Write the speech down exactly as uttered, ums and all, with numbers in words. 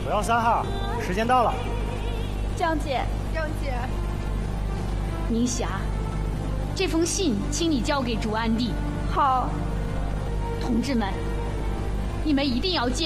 五幺三号，时间到了。 张姐， 张姐， 宁霞，这封信请你交给朱安迪。 好。 同志们，你们一定要坚